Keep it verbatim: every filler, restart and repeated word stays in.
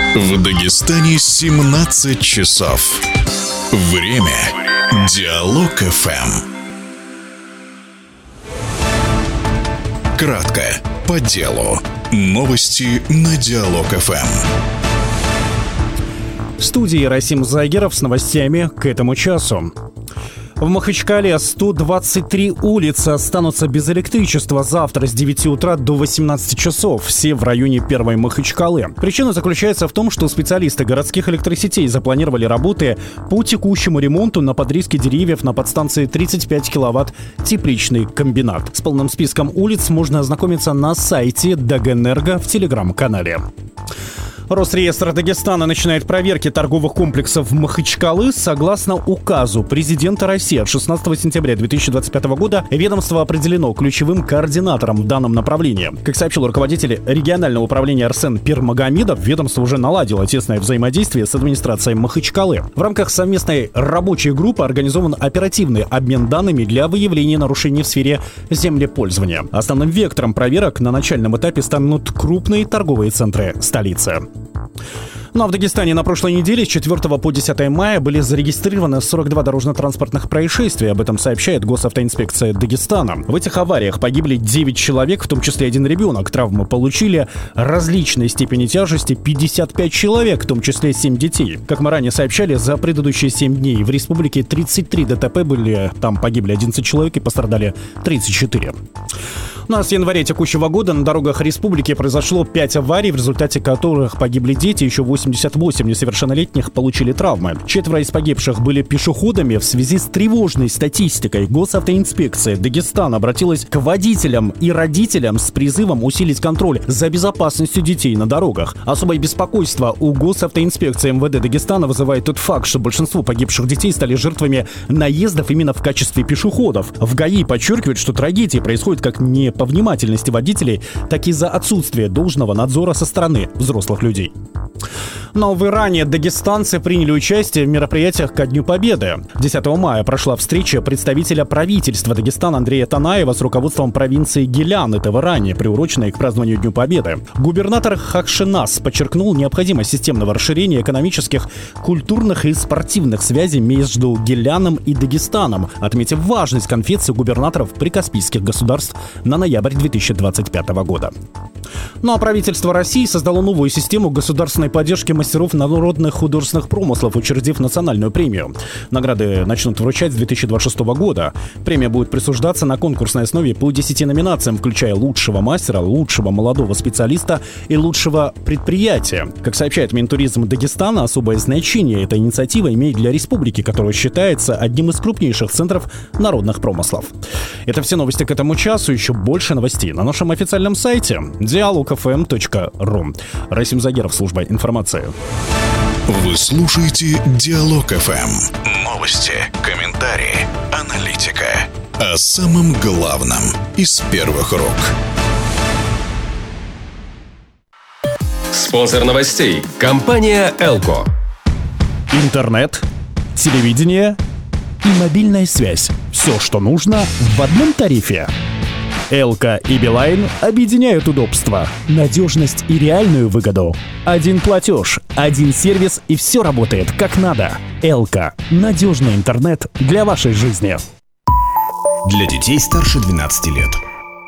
В Дагестане семнадцать часов. Время Диалог эф эм. Кратко, по делу. Новости на Диалог эф эм. В студии Расим Загеров с новостями к этому часу. В Махачкале сто двадцать три улицы останутся без электричества завтра с девяти утра до восемнадцати часов. Все в районе Первой Махачкалы. Причина заключается в том, что специалисты городских электросетей запланировали работы по текущему ремонту на подрезке деревьев на подстанции тридцать пять киловатт тепличный комбинат. С полным списком улиц можно ознакомиться на сайте Дагэнерго в телеграм-канале. Росреестр Дагестана начинает проверки торговых комплексов Махачкалы. Согласно указу президента России от шестнадцатого сентября две тысячи двадцать пятого года ведомство определено ключевым координатором в данном направлении. Как сообщил руководитель регионального управления Арсен Пирмагомедов, ведомство уже наладило тесное взаимодействие с администрацией Махачкалы. В рамках совместной рабочей группы организован оперативный обмен данными для выявления нарушений в сфере землепользования. Основным вектором проверок на начальном этапе станут крупные торговые центры столицы. Ну а в Дагестане на прошлой неделе с четвёртого по десятое мая были зарегистрированы сорок два дорожно-транспортных происшествия. Об этом сообщает Госавтоинспекция Дагестана. В этих авариях погибли девять человек, в том числе один ребенок. Травмы получили различной степени тяжести пятьдесят пять человек, в том числе семь детей. Как мы ранее сообщали, за предыдущие семь дней в республике тридцать три ДТП были. Там погибли одиннадцать человек и пострадали тридцать четыре. Ну а с января текущего года на дорогах республики произошло пять аварий, в результате которых погибли дети, еще восемьдесят восемь несовершеннолетних получили травмы. Четверо из погибших были пешеходами. В связи с тревожной статистикой Госавтоинспекция Дагестана обратилась к водителям и родителям с призывом усилить контроль за безопасностью детей на дорогах. Особое беспокойство у Госавтоинспекции эм вэ дэ Дагестана вызывает тот факт, что большинство погибших детей стали жертвами наездов именно в качестве пешеходов. В ГАИ подчеркивают, что трагедии происходят как не по внимательности водителей, так и за отсутствие должного надзора со стороны взрослых людей. Но в Иране дагестанцы приняли участие в мероприятиях ко Дню Победы. десятого мая прошла встреча представителя правительства Дагестана Андрея Танаева с руководством провинции Гилян, это в Иране, приуроченной к празднованию Дню Победы. Губернатор Хакшинас подчеркнул необходимость системного расширения экономических, культурных и спортивных связей между Гиляном и Дагестаном, отметив важность конференции губернаторов прикаспийских государств на ноябрь две тысячи двадцать пятого года. Ну а правительство России создало новую систему государственной поддержки мастеров народных художественных промыслов, учредив национальную премию. Награды начнут вручать с две тысячи двадцать шестого года. Премия будет присуждаться на конкурсной основе по десяти номинациям, включая лучшего мастера, лучшего молодого специалиста и лучшего предприятия. Как сообщает Минтуризм Дагестана, особое значение эта инициатива имеет для республики, которая считается одним из крупнейших центров народных промыслов. Это все новости к этому часу. Еще больше новостей на нашем официальном сайте диалог эф эм точка ру. Расим Загеров, служба информации. Вы слушаете Диалог эф эм. Новости, комментарии, аналитика. О самом главном из первых рук. Спонсор новостей – компания «Элко». Интернет, телевидение и мобильная связь. Все, что нужно в одном тарифе. Элко и Билайн объединяют удобство, надежность и реальную выгоду. Один платеж, один сервис и все работает как надо. Элко – надежный интернет для вашей жизни. Для детей старше двенадцати лет.